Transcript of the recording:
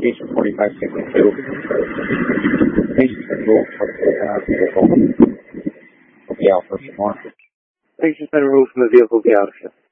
Agent 4562. Agent Control for the vehicle. Yeah, for more. Agent been removed from the vehicle. Get out of here.